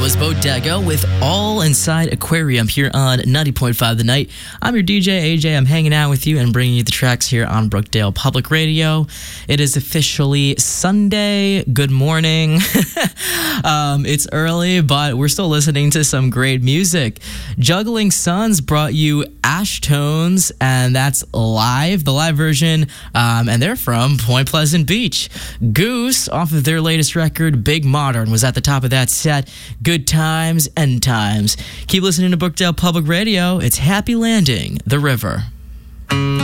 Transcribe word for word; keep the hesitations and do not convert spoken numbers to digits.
was Bodega with All Inside Aquarium here on ninety point five The Night. I'm your D J, A J. I'm hanging out with you and bringing you the tracks here on Brookdale Public Radio. It is officially Sunday. Good morning. um, it's early, but we're still listening to some great music. Juggling Sons brought you Ashtones, and that's live, the live version, um, and they're from Point Pleasant Beach. Goose, off of their latest record, Big Modern, was at the top of that set. Good times, end times. Keep listening to Brookdale Public Radio. It's Happy Landing, the river.